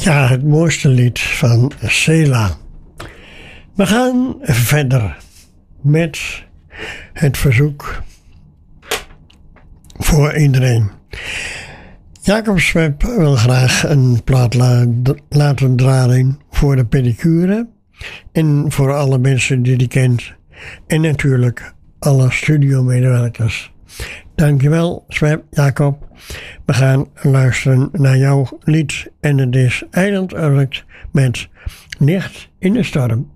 Ja, het mooiste lied van Cela. We gaan verder met het verzoek voor iedereen. Jacob Swep wil graag een plaat laten draaien voor de pedicure en voor alle mensen die die kent en natuurlijk alle studiomedewerkers. Dankjewel Swep, Jacob. We gaan luisteren naar jouw lied en het is Eiland Urk met Licht in de Storm.